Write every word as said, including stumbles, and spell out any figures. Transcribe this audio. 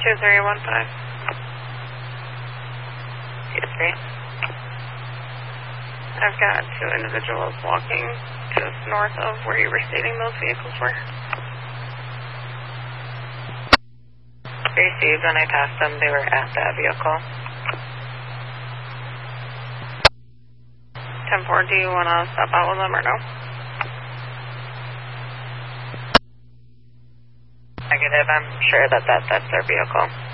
two three one five. two three. I've got two individuals walking just north of where you were stating those vehicles were. Received. When I passed them, they were at that vehicle. ten four, do you want to step out with them or no? Negative. I'm sure that, that that's their vehicle.